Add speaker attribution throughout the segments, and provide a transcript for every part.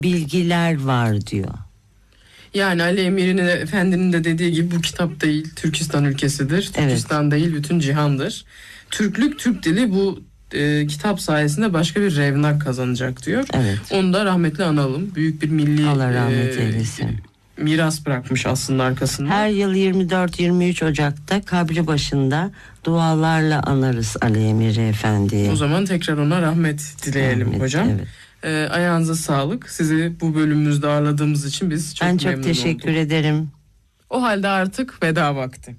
Speaker 1: bilgiler var diyor.
Speaker 2: Yani Ali Emir Efendi'nin de dediği gibi bu kitap değil, Türkistan ülkesidir. Türkistan değil, bütün cihandır. Türklük, Türk dili bu kitap sayesinde başka bir revnak kazanacak diyor.
Speaker 1: Evet.
Speaker 2: Onu da rahmetli analım. Büyük bir milli
Speaker 1: Allah rahmet eylesin.
Speaker 2: Miras bırakmış aslında arkasında.
Speaker 1: Her yıl 24-23 Ocak'ta kabri başında dualarla anarız Ali Emir Efendi'yi.
Speaker 2: O zaman tekrar ona rahmet dileyelim
Speaker 1: rahmet,
Speaker 2: hocam.
Speaker 1: Evet.
Speaker 2: Ayağınıza sağlık. Sizi bu bölümümüzde ağırladığımız için biz çok memnun olduk.
Speaker 1: Ben çok teşekkür ederim.
Speaker 2: O halde artık veda vakti.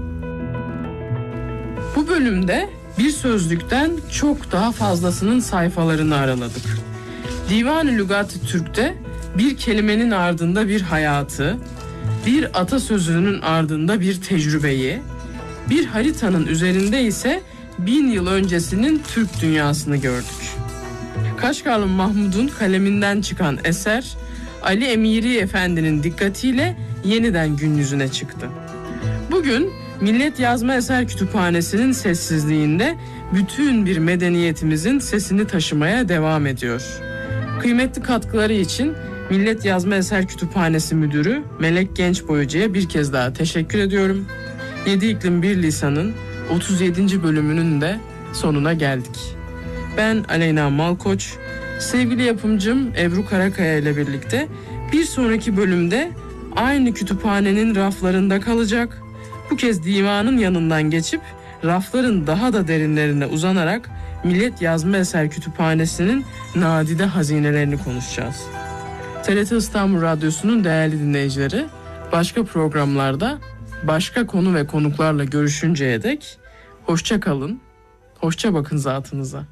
Speaker 2: Bu bölümde bir sözlükten çok daha fazlasının sayfalarını araladık. Divan-ı Lügat-ı Türk'te bir kelimenin ardında bir hayatı, bir atasözünün ardında bir tecrübeyi, bir haritanın üzerinde ise 1000 yıl öncesinin Türk dünyasını gördük. Kaşgarlı Mahmud'un kaleminden çıkan eser, Ali Emiri Efendi'nin dikkatiyle yeniden gün yüzüne çıktı. Bugün Millet Yazma Eser Kütüphanesi'nin sessizliğinde bütün bir medeniyetimizin sesini taşımaya devam ediyor. Kıymetli katkıları için Millet Yazma Eser Kütüphanesi Müdürü Melek Gençboyacı'ya bir kez daha teşekkür ediyorum. 7 İklim Bir Lisan'ın 37. bölümünün de sonuna geldik. Ben Aleyna Malkoç, sevgili yapımcım Ebru Karakaya ile birlikte bir sonraki bölümde aynı kütüphanenin raflarında kalacak, bu kez divanın yanından geçip rafların daha da derinlerine uzanarak Millet Yazma Eser Kütüphanesi'nin nadide hazinelerini konuşacağız. TRT İstanbul Radyosu'nun değerli dinleyicileri, başka programlarda başka konu ve konuklarla görüşünceye dek hoşça kalın, hoşça bakın zatınıza.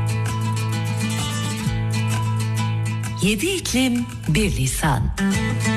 Speaker 3: Yedi iklim bir lisan.